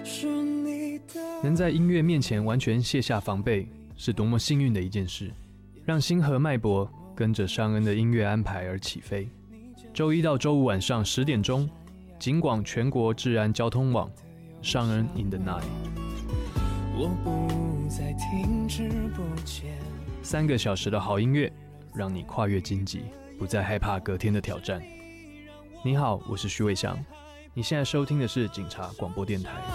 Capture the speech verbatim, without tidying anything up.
能在音乐面前完全卸下防备，是多么幸运的一件事，让星河脉搏跟着尚恩的音乐安排而起飞。周一到周五晚上十点钟，警广全国治安交通网，尚恩 in the night。我不再停止不前，三个小时的好音乐，让你跨越荆棘，不再害怕隔天的挑战。你好，我是徐伟翔，你现在收听的是警察广播电台。